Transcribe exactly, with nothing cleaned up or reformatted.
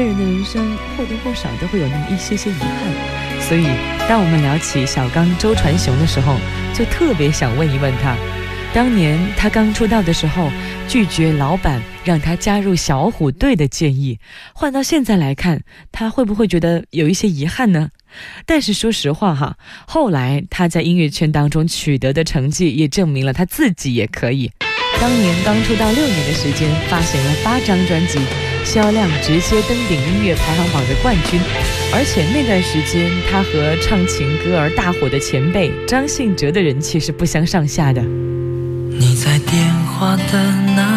人的人生或多或少都会有那么一些些遗憾，所以当我们聊起小刚周传雄的时候，就特别想问一问他，当年他刚出道的时候拒绝老板让他加入小虎队的建议，换到现在来看，他会不会觉得有一些遗憾呢？但是说实话哈，后来他在音乐圈当中取得的成绩也证明了他自己也可以。当年刚出道六年的时间，发行了八张专辑，销量直接登顶音乐排行榜的冠军。而且那段时间，他和唱情歌而大火的前辈张信哲的人气是不相上下的。 你在电话的那